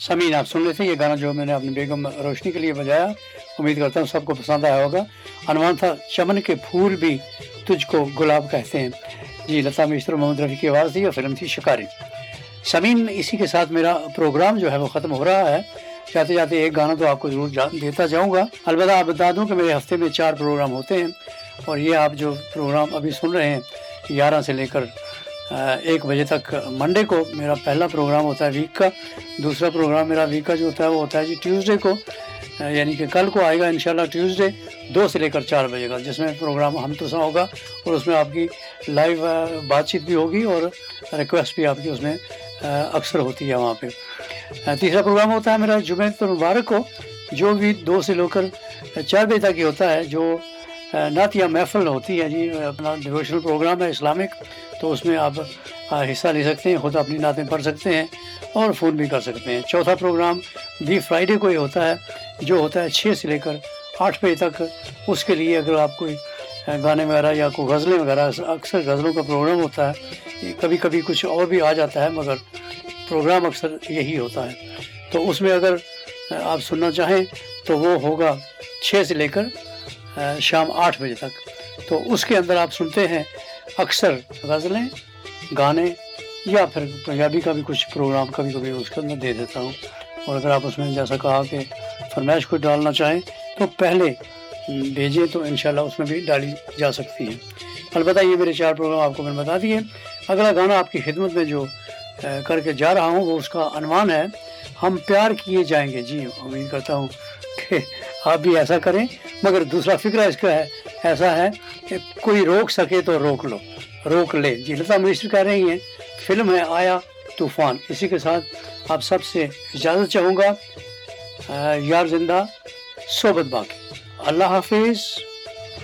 समीन आप सुन रहे थे ये गाना जो मैंने अपनी बेगम रोशनी के लिए बजाया, उम्मीद करता हूँ सबको पसंद आया होगा। अनवान था चमन के फूल भी तुझको गुलाब कहते हैं, जी लता मंगेशकर मोहम्मद रफ़ी की आवाज़ थी और फिल्म थी शिकारी। समीन इसी के साथ मेरा प्रोग्राम जो है वो ख़त्म हो रहा है। जाते जाते एक गाना तो आपको ज़रूर देता जाऊँगा। अलबत्ता आप बता दूँ कि मेरे हफ्ते में 4 प्रोग्राम होते हैं और ये आप जो प्रोग्राम अभी सुन रहे हैं 11 से लेकर 1 बजे तक मंडे को मेरा पहला प्रोग्राम होता है वीक का। दूसरा प्रोग्राम मेरा वीक का जो होता है वो होता है जी ट्यूसडे को, यानी कि कल को आएगा इंशाल्लाह ट्यूसडे 2 से लेकर 4 बजे का, जिसमें प्रोग्राम हम तो होगा और उसमें आपकी लाइव बातचीत भी होगी और रिक्वेस्ट भी आपकी उसमें अक्सर होती है वहाँ पे। तीसरा प्रोग्राम होता है मेरा जुमे तो मुबारक को, जो भी 2 से लेकर 4 बजे तक ही होता है, जो नातिया महफिल होती है जी, अपना डिवोशनल प्रोग्राम है इस्लामिक, तो उसमें आप हिस्सा ले सकते हैं, खुद अपनी नातें पढ़ सकते हैं और फ़ोन भी कर सकते हैं। चौथा प्रोग्राम दी फ्राइडे को ही होता है, जो होता है 6 से लेकर 8 बजे तक। उसके लिए अगर आप कोई गाने वगैरह या कोई गज़लें वगैरह, अक्सर गज़लों का प्रोग्राम होता है, कभी कभी कुछ और भी आ जाता है, मगर प्रोग्राम अक्सर यही होता है। तो उसमें अगर आप सुनना चाहें तो वो होगा 6 से लेकर शाम 8 बजे तक। तो उसके अंदर आप सुनते हैं अक्सर गज़लें, गाने या फिर पंजाबी का भी कुछ प्रोग्राम कभी कभी उसके अंदर दे देता हूँ। और अगर आप उसमें जैसा कहा कि फरमाइश को डालना चाहें तो पहले भेजें तो इंशाल्लाह उसमें भी डाली जा सकती है। अलबत्ता ये मेरे 4 प्रोग्राम आपको मैंने बता दिए। अगला गाना आपकी खिदमत में जो करके जा रहा हूँ वो उसका अनवान है हम प्यार किए जाएंगे। जी उम्मीद करता हूँ कि आप भी ऐसा करें, मगर दूसरा फिक्र इसका है ऐसा है कि कोई रोक सके तो रोक लो, रोक ले। जी लता मंगेशकर कह रही हैं, फिल्म है आया तूफ़ान। इसी के साथ आप सबसे इजाज़त चाहूँगा। यार जिंदा सोबत बाकी, अल्लाह हाफिज़।